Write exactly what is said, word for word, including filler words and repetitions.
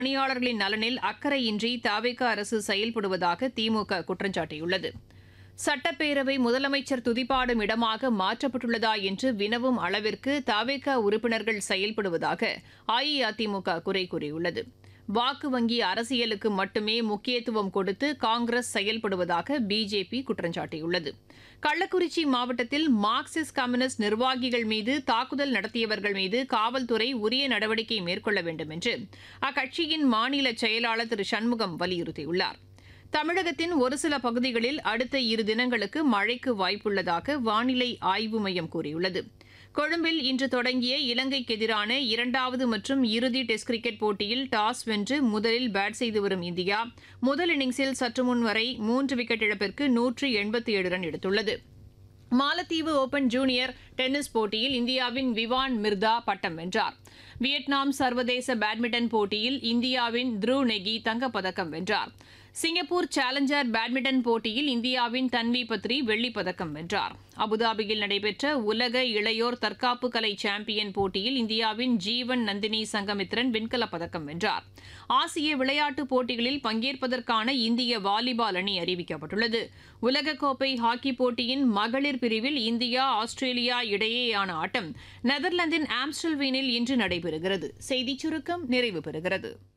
பணியாளர்களின் நலனில் அக்கறையின்றி தவேக அரசு செயல்படுவதாக திமுக குற்றம் சாட்டியுள்ளது. சட்டப்பேரவை முதலமைச்சர் துதிபாடும் இடமாக மாற்றப்பட்டுள்ளதா என்று வினவும் அளவிற்கு தவேக உறுப்பினர்கள் செயல்படுவதாக அஇஅதிமுக குறை கூறியுள்ளது. வாக்கு வங்கி அரசியலுக்கு மட்டுமே முக்கியத்துவம் கொடுத்து காங்கிரஸ் செயல்படுவதாக பிஜேபி குற்றம் சாட்டியுள்ளது. கள்ளக்குறிச்சி மாவட்டத்தில் மார்க்சிஸ்ட் கம்யூனிஸ்ட் நிர்வாகிகள் மீது தாக்குதல் நடத்தியவர்கள் மீது காவல்துறை உரிய நடவடிக்கை மேற்கொள்ள வேண்டும் என்று அக்கட்சியின் மாநில செயலாளர் திரு சண்முகம் வலியுறுத்தியுள்ளார். தமிழகத்தின் ஒரு சில பகுதிகளில் அடுத்த இரு தினங்களுக்கு மழைக்கு வாய்ப்புள்ளதாக வானிலை ஆய்வு மையம் கூறியுள்ளது. கொழும்பில் இன்று தொடங்கிய இலங்கைக்கு எதிரான இரண்டாவது மற்றும் இறுதி டெஸ்ட் கிரிக்கெட் போட்டியில் டாஸ் வென்று முதலில் பேட் செய்து வரும் இந்தியா முதல் இன்னிங்ஸில் சற்று முன் வரை மூன்று விக்கெட் இழப்பிற்கு நூற்று எண்பத்தி ஏழு ரன் எடுத்துள்ளது. மாலத்தீவு ஓபன் ஜூனியர் டென்னிஸ் போட்டியில் இந்தியாவின் விவான் மிர்தா பட்டம் வென்றார். வியட்நாம் சர்வதேச பேட்மிண்டன் போட்டியில் இந்தியாவின் த்ருவ் நெகி தங்கப்பதக்கம் வென்றார். சிங்கப்பூர் சேலஞ்சர் பேட்மிண்டன் போட்டியில் இந்தியாவின் தன்வி பத்ரி வெள்ளிப் பதக்கம் வென்றார். அபுதாபியில் நடைபெற்ற உலக இளையோர் தற்காப்பு கலை சாம்பியன் போட்டியில் இந்தியாவின் ஜீவன் நந்தினி சங்கமித்ரன் வெண்கலப் பதக்கம் வென்றார். ஆசிய விளையாட்டுப் போட்டிகளில் பங்கேற்பதற்கான இந்திய வாலிபால் அணி அறிவிக்கப்பட்டுள்ளது. உலகக்கோப்பை ஹாக்கி போட்டியின் மகளிர் பிரிவில் இந்தியா ஆஸ்திரேலியா இடையேயான ஆட்டம் நெதர்லாந்தின் ஆம்ஸ்டல்வீனில் இன்று நடைபெறுகிறது. செய்திச் சுருக்கம் நிறைவு பெறுகிறது.